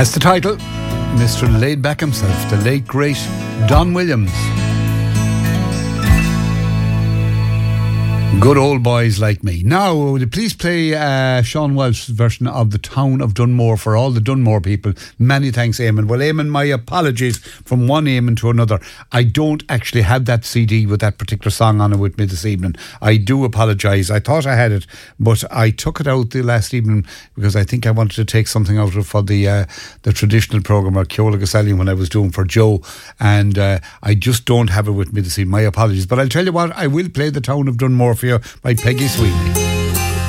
That's the title. Mr. Laid Back himself, the late great Don Williams. Good old boys like me. Now, would you please play Sean Welsh's version of The Town of Dunmore for all the Dunmore people? Many thanks, Eamon. Well, Eamon, my apologies from one Eamon to another. I don't actually have that CD with that particular song on it with me this evening. I do apologise. I thought I had it, but I took it out the last evening because I think I wanted to take something out of it for the traditional programme of Ceola Gasellian when I was doing for Joe, and I just don't have it with me this evening. My apologies. But I'll tell you what, I will play The Town of Dunmore for you by Peggy Sweeney.